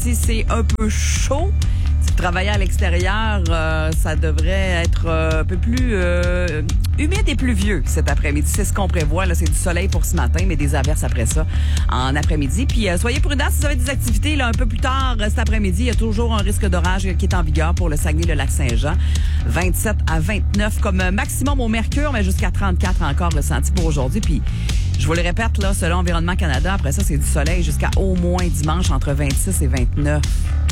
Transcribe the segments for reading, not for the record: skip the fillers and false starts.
Si c'est un peu chaud, si vous travaillez à l'extérieur, ça devrait être un peu plus humide et pluvieux cet après-midi. C'est ce qu'on prévoit. Là, c'est du soleil pour ce matin, mais des averses après ça en après-midi. Puis soyez prudents si vous avez des activités là, un peu plus tard cet après-midi. Il y a toujours un risque d'orage qui est en vigueur pour le Saguenay-le-Lac-Saint-Jean. 27 à 29 comme maximum au mercure, mais jusqu'à 34 encore ressenti pour aujourd'hui. Puis je vous le répète, là, selon Environnement Canada, après ça, c'est du soleil jusqu'à au moins dimanche entre 26 et 29.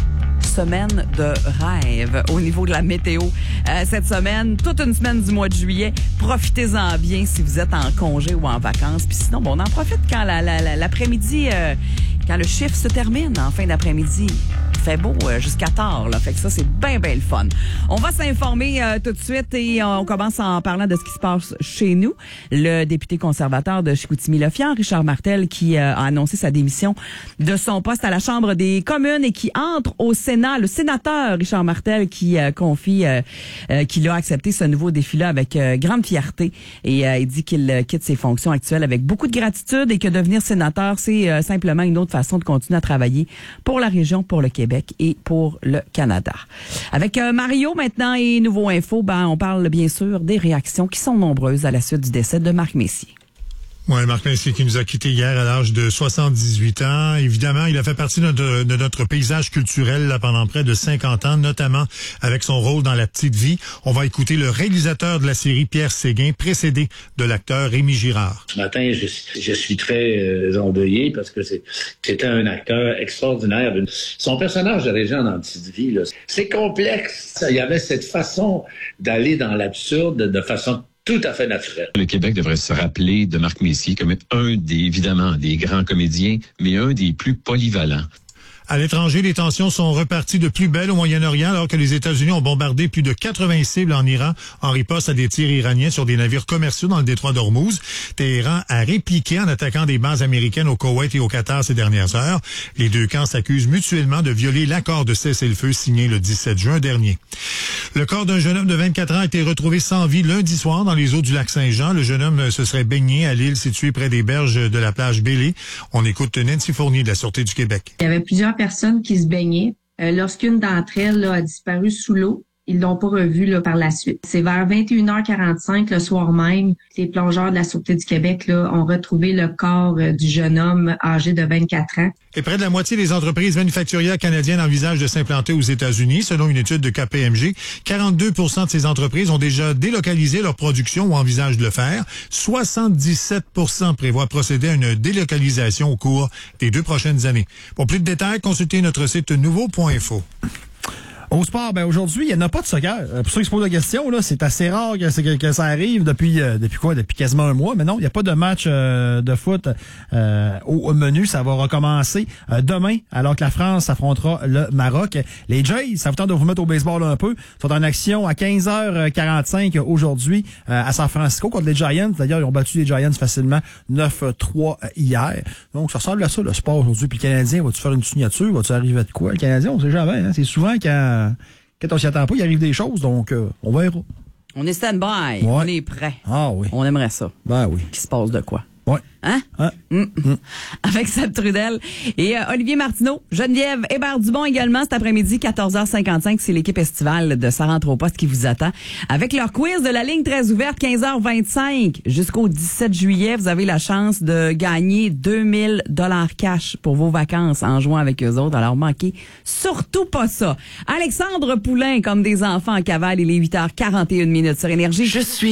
Semaine de rêve au niveau de la météo. Cette semaine, toute une semaine du mois de juillet. Profitez-en bien si vous êtes en congé ou en vacances. Puis sinon, bon, on en profite quand l'après-midi, quand le chiffre se termine en fin d'après-midi. Il fait beau jusqu'à tard, là. Fait que ça, c'est bien, bien le fun. On va s'informer tout de suite et on commence en parlant de ce qui se passe chez nous. Le député conservateur de Chicoutimi-Lefiant, Richard Martel, qui a annoncé sa démission de son poste à la Chambre des communes et qui entre au Sénat. Le sénateur Richard Martel qui confie qu'il a accepté ce nouveau défi-là avec grande fierté et il dit qu'il quitte ses fonctions actuelles avec beaucoup de gratitude et que devenir sénateur, c'est simplement une autre façon de continuer à travailler pour la région, pour le Québec et pour le Canada. Avec Mario maintenant et Nouveau Info, on parle bien sûr des réactions qui sont nombreuses à la suite du décès de Marc Messier. Oui, Marc Messier qui nous a quittés hier à l'âge de 78 ans. Évidemment, il a fait partie de notre paysage culturel là, pendant près de 50 ans, notamment avec son rôle dans La Petite Vie. On va écouter le réalisateur de la série, Pierre Séguin, précédé de l'acteur Rémi Girard. Ce matin, je suis très endeuillé parce que c'était un acteur extraordinaire. Son personnage de Régent dans La Petite Vie, là, c'est complexe. Il y avait cette façon d'aller dans l'absurde de façon tout à fait naturel. Le Québec devrait se rappeler de Marc Messier comme évidemment, des grands comédiens, mais un des plus polyvalents. À l'étranger, les tensions sont reparties de plus belle au Moyen-Orient alors que les États-Unis ont bombardé plus de 80 cibles en Iran en riposte à des tirs iraniens sur des navires commerciaux dans le détroit d'Ormuz. Téhéran a répliqué en attaquant des bases américaines au Koweït et au Qatar ces dernières heures. Les deux camps s'accusent mutuellement de violer l'accord de cessez-le-feu signé le 17 juin dernier. Le corps d'un jeune homme de 24 ans a été retrouvé sans vie lundi soir dans les eaux du lac Saint-Jean. Le jeune homme se serait baigné à l'île située près des berges de la plage Bélé. On écoute Nancy Fournier de la Sûreté du Québec. Il y avait plusieurs personnes qui se baignaient. Lorsqu'une d'entre elles a disparu sous l'eau, ils l'ont pas revue par la suite. C'est vers 21h45 le soir même, les plongeurs de la Sûreté du Québec ont retrouvé le corps du jeune homme âgé de 24 ans. Et près de la moitié des entreprises manufacturières canadiennes envisagent de s'implanter aux États-Unis. Selon une étude de KPMG, 42% de ces entreprises ont déjà délocalisé leur production ou envisagent de le faire. 77% prévoient procéder à une délocalisation au cours des 2 prochaines années. Pour plus de détails, consultez notre site nouveau.info. Au sport, aujourd'hui, il n'y en a pas de soccer. Pour ceux qui se posent la question, là, c'est assez rare que ça arrive depuis quasiment un mois. Mais non, il n'y a pas de match de foot au menu. Ça va recommencer demain, alors que la France affrontera le Maroc. Les Jays, ça vous tente de vous mettre au baseball un peu, sont en action à 15h45 aujourd'hui à San Francisco contre les Giants. D'ailleurs, ils ont battu les Giants facilement 9-3 hier. Donc, ça ressemble à ça, le sport aujourd'hui. Puis le Canadien, va-tu faire une signature? Va-tu arriver de quoi? Le Canadien, on sait jamais. Hein? C'est souvent quand on s'y attend pas, il arrive des choses, donc on verra. On est stand-by, on est prêt. Ah oui. On aimerait ça. Ben oui. Qu'il se passe de quoi? Ouais. Hein? Avec Seb Trudel et Olivier Martineau, Geneviève Hébert-Dubon également cet après-midi, 14h55. C'est l'équipe estivale de Ça rentre au poste qui vous attend. Avec leur quiz de la ligne très ouverte, 15h25 jusqu'au 17 juillet, vous avez la chance de gagner 2000 $ cash pour vos vacances en jouant avec eux autres. Alors manquez surtout pas ça. Alexandre Poulain, comme des enfants en cavale, il est 8h41 sur Énergie. Je suis